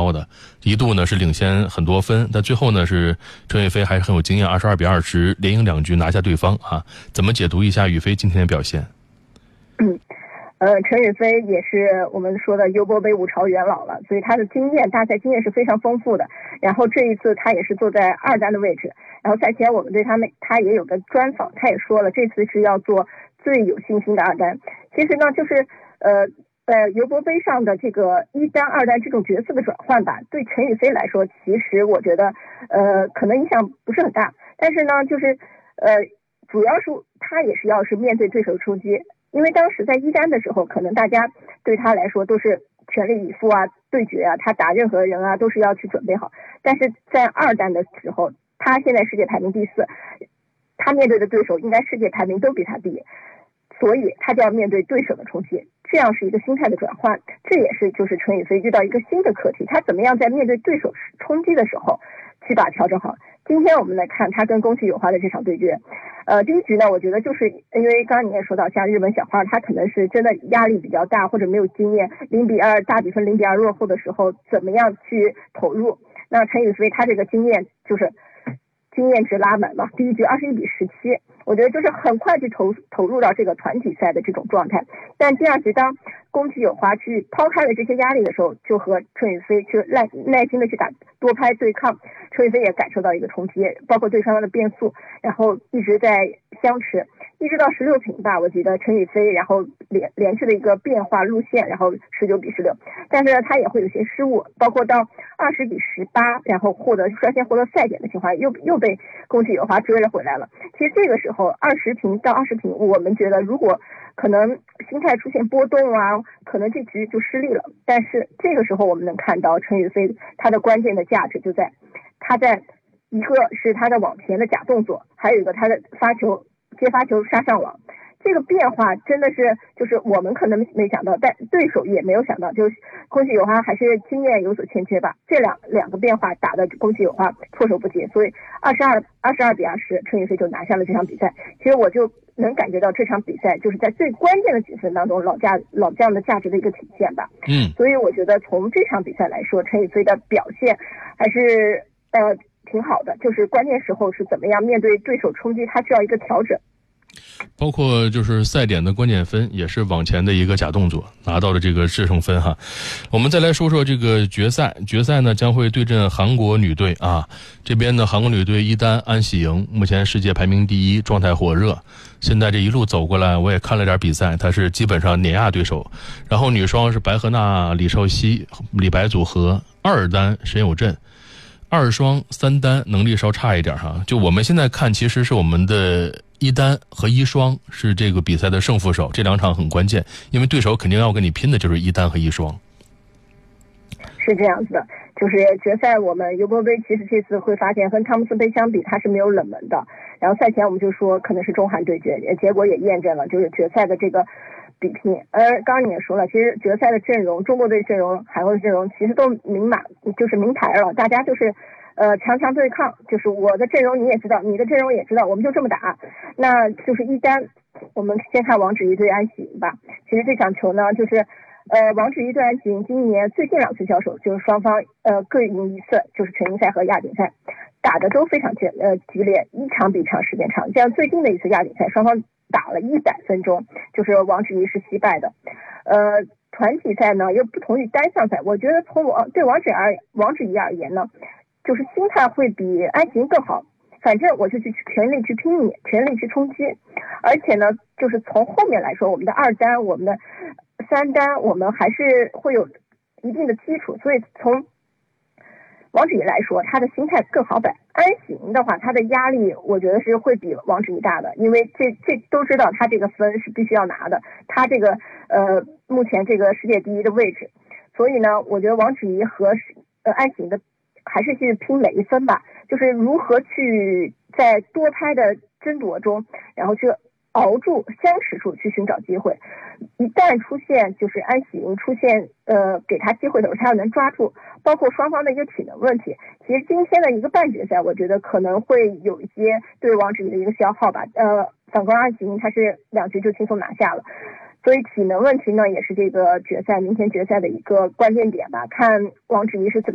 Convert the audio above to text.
高的，一度呢是领先很多分，但最后呢是陈雨菲还是很有经验，22-20连赢2局拿下对方啊。怎么解读一下雨菲今天的表现？ 陈雨菲也是我们说的优波杯5朝元老了，所以他的大赛经验是非常丰富的。然后这一次他也是坐在2单的位置，然后赛前我们对他也有个专访，他也说了这次是要做最有信心的2单。其实呢，就是在尤伯杯上的这个1单2单这种角色的转换吧，对陈雨菲来说，其实我觉得可能影响不是很大，但是呢，就是主要是他也是要面对对手冲击。因为当时在1单的时候，可能大家对他来说都是全力以赴啊，对决啊，他打任何人啊都是要去准备好。但是在2单的时候，他现在世界排名第4，他面对的对手应该世界排名都比他低，所以他就要面对对手的冲击，这样是一个心态的转换。这也是就是陈雨菲遇到一个新的课题，他怎么样在面对对手冲击的时候去把调整好。今天我们来看他跟宫崎友花的这场对决。第一局呢，我觉得就是因为刚刚你也说到，像日本小花，他可能是真的压力比较大，或者没有经验，0-2大比分0-2落后的时候，怎么样去投入？那陈雨菲他这个经验值拉满嘛，第一局21-17，我觉得就是很快就投入到这个团体赛的这种状态。但第二局当宫崎友花去抛开了这些压力的时候，就和陈雨菲去耐心的去打多拍对抗，陈雨菲也感受到一个冲击，包括对方的变速，然后一直在相持，一直到16平吧，我觉得陈雨菲然后连续的一个变化路线，然后19-16，但是他也会有些失误，包括到20-18，然后率先获得赛点的情况，又被宫崎友花追了回来了。其实这个时候20平到20平，我们觉得如果可能心态出现波动啊，可能这局就失利了。但是这个时候我们能看到陈雨菲她的关键的价值就在她在一个是她的往前的假动作，还有一个她的接发球杀上网，这个变化真的是就是我们可能没想到，但对手也没有想到，就是宫崎友花还是经验有所欠缺吧。这两个变化打的宫崎友花措手不及，所以22-20，陈雨菲就拿下了这场比赛。其实我就能感觉到这场比赛就是在最关键的几分当中，老将的价值的一个体现吧。所以我觉得从这场比赛来说，陈雨菲的表现还是挺好的，就是关键时候是怎么样面对对手冲击，他需要一个调整。 包括就是赛点的关键分也是往前的一个假动作拿到了这个制胜分哈。我们再来说说这个决赛呢将会对阵韩国女队啊。这边呢韩国女队1单安喜莹目前世界排名第1，状态火热，现在这一路走过来我也看了点比赛，她是基本上碾压对手。然后女双是白河娜李绍熙李白组合，2单沈有振，2双3单能力稍差一点哈。就我们现在看，其实是我们的1单和1双是这个比赛的胜负手，这2场很关键，因为对手肯定要跟你拼的就是1单和1双。 是这样子的，就是决赛我们尤伯杯其实这次会发现和汤姆斯杯相比，它是没有冷门的。然后赛前我们就说可能是中韩对决，结果也验证了，就是决赛的这个比拼。而刚刚你也说了，其实决赛的阵容，中国队阵容、韩国的阵容其实都明牌了，大家就是强对抗，就是我的阵容你也知道，你的阵容也知道，我们就这么打。那就是1单，我们先看王芷怡对安喜莹吧。其实这场球呢，就是王芷怡对安喜莹今年最近2次交手，就是双方各赢1次，就是全英赛和亚锦赛，打的都非常激烈，一场比一场时间长。像最近的一次亚锦赛，双方打了100分钟，就是王芷怡是惜败的。团体赛呢又不同于单项赛，我觉得对王芷怡而言呢，就是心态会比安喜莹更好。反正我就去全力去拼你，全力去冲击。而且呢，就是从后面来说，我们的2单、我们的3单，我们还是会有一定的基础。所以从王芷怡来说，她的心态更好摆。安喜莹的话，她的压力我觉得是会比王芷怡大的，因为这都知道她这个分是必须要拿的，她这个目前这个世界第1的位置。所以呢，我觉得王芷怡和安喜莹的还是去拼每一分吧，就是如何去在多拍的争夺中，然后去熬住相持住去寻找机会。一旦出现就是安喜莹出现给他机会的时候，他要能抓住，包括双方的一个体能问题。其实今天的一个半决赛，我觉得可能会有一些对王芷怡的一个消耗吧。反观安喜莹，他是2局就轻松拿下了。所以体能问题呢，也是这个明天决赛的一个关键点吧。看王芷怡是怎么